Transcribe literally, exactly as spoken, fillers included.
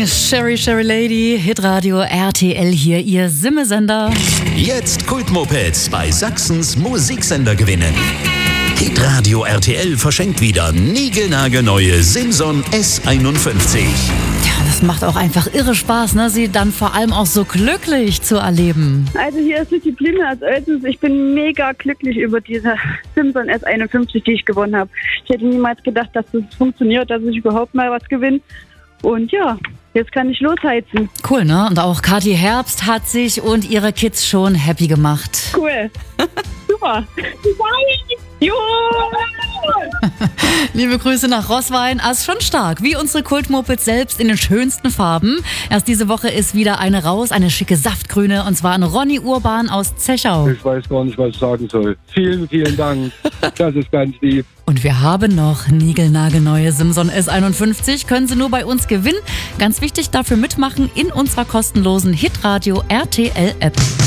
Sherry, Sherry Lady, Hitradio R T L hier, Ihr Simmesender. Jetzt Kultmopeds bei Sachsens Musiksender gewinnen. Hitradio R T L verschenkt wieder niegelnagelneue Simson S einundfünfzig. Ja, das macht auch einfach irre Spaß, ne? Sie dann vor allem auch so glücklich zu erleben. Also hier ist die Blume aus Oelsens. Ich bin mega glücklich über diese Simson S einundfünfzig, die ich gewonnen habe. Ich hätte niemals gedacht, dass das funktioniert, dass ich überhaupt mal was gewinne. Und ja, jetzt kann ich losheizen. Cool, ne? Und auch Kathi Herbst hat sich und ihre Kids schon happy gemacht. Cool. Super. Jo! Liebe Grüße nach Roßwein. Ah, ist schon stark, wie unsere Kultmopeds selbst in den schönsten Farben. Erst diese Woche ist wieder eine raus, eine schicke Saftgrüne, und zwar an Ronny Urban aus Zechau. Ich weiß gar nicht, was ich sagen soll. Vielen, vielen Dank. Das ist ganz lieb. Und wir haben noch niegelnagelneue Simson S einundfünfzig. Können Sie nur bei uns gewinnen. Ganz wichtig, dafür mitmachen in unserer kostenlosen Hitradio R T L App.